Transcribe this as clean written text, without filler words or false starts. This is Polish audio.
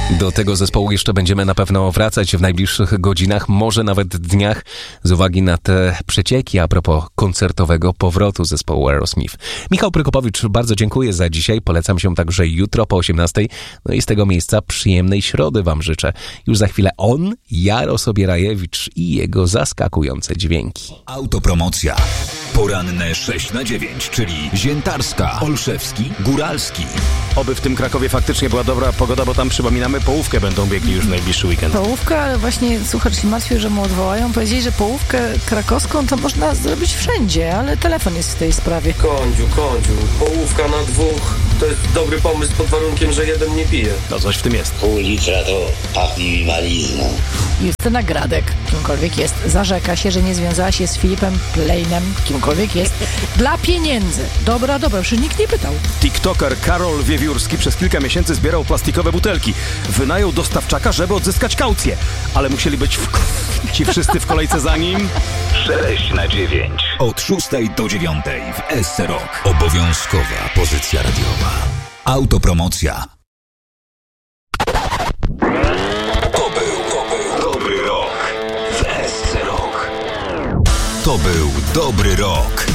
Do tego zespołu jeszcze będziemy na pewno wracać w najbliższych godzinach, może nawet dniach, z uwagi na te przecieki a propos koncertowego powrotu zespołu Aerosmith. Michał Prokopowicz, bardzo dziękuję za dzisiaj. Polecam się także jutro po 18:00. No i z tego miejsca przyjemnej środy wam życzę. Już za chwilę on, Jaro Sobierajewicz i jego zaskakujące dźwięki. Autopromocja. Poranne 6-9, czyli Ziętarska, Olszewski, Góralski. Oby w tym Krakowie faktycznie była dobra pogoda, bo tam, przypominamy, połówkę będą biegli już w najbliższy weekend. Połówkę, ale właśnie słuchacz się martwił, że mu odwołają. Powiedzieli, że połówkę krakowską to można zrobić wszędzie, ale telefon jest w tej sprawie. Kądziu, połówka na dwóch to jest dobry pomysł pod warunkiem, że jeden nie pije. No coś w tym jest. Pół litra to pachnie mi malizną. Justyna Gradek, kimkolwiek jest, zarzeka się, że nie związała się z Filipem Plejnem, kimkolwiek jest, dla pieniędzy. Dobra, już nikt nie pytał. TikToker Karol Wiewiórski przez kilka miesięcy zbierał plastikowe butelki. Wynajął dostawczaka, żeby odzyskać kaucję. Ale musieli być ci wszyscy w kolejce za nim. 6-9. Od 6 do 9 w SC Rock. Obowiązkowa pozycja radiowa. Autopromocja. To był dobry rok w SC Rock. To był dobry rok.